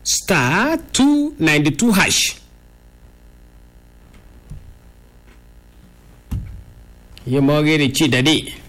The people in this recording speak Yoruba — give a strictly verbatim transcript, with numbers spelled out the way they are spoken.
star two ninety-two hash. Ye mogere chi dadi.